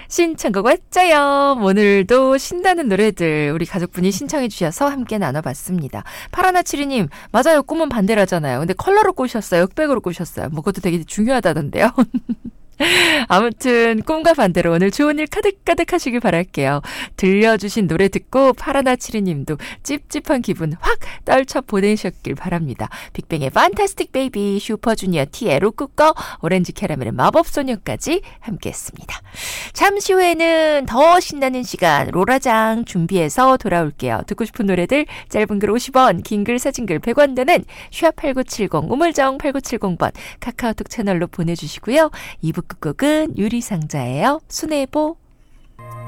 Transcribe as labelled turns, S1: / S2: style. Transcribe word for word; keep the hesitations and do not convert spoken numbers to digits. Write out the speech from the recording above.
S1: 신청곡 왔자요. 오늘도 신나는 노래들 우리 가족분이 신청해 주셔서 함께 나눠봤습니다. 파라나치리님, 맞아요. 꿈은 반대라잖아요. 근데 컬러로 꾸셨어요? 흑백으로 꾸셨어요? 뭐 그것도 되게 중요하다던데요. 아무튼 꿈과 반대로 오늘 좋은 일 가득가득 하시길 바랄게요. 들려주신 노래 듣고 파라나치리님도 찝찝한 기분 확 떨쳐 보내셨길 바랍니다. 빅뱅의 판타스틱 베이비, 슈퍼주니어 T의 로쿠꺼, 오렌지 캐러멜의 마법소녀까지 함께했습니다. 잠시 후에는 더 신나는 시간 로라장 준비해서 돌아올게요. 듣고 싶은 노래들 짧은 글 오십 원, 긴 글 사진 글 백 원 되는 샵 팔구칠공, 우물정 팔구칠공 번 카카오톡 채널로 보내주시고요. 이 부 끝곡은 유리상자예요. 순애보.